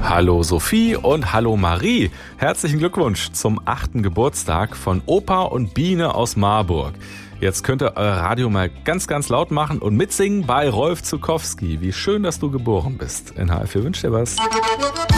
Hallo Sophie und hallo Marie. Herzlichen Glückwunsch zum 8. Geburtstag von Opa und Biene aus Marburg. Jetzt könnt ihr euer Radio mal ganz, ganz laut machen und mitsingen bei Rolf Zuckowski. Wie schön, dass du geboren bist. NH4 wünscht dir was.